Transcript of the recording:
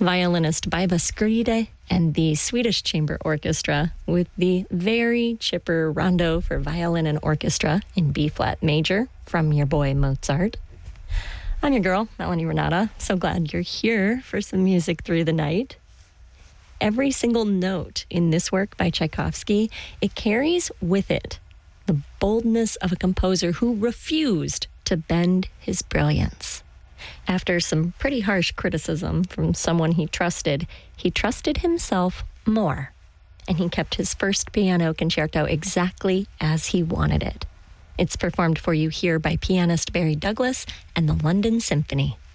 violinist Baiba Skride and the Swedish Chamber Orchestra with the very chipper rondo for violin and orchestra in B-flat major from your boy Mozart. I'm your girl, Melanie Renata. So glad you're here for some music through the night. Every single note in this work by Tchaikovsky, it carries with it the boldness of a composer who refused to bend his brilliance. After some pretty harsh criticism from someone he trusted himself more, and he kept his first piano concerto exactly as he wanted it. It's performed for you here by pianist Barry Douglas and the London Symphony.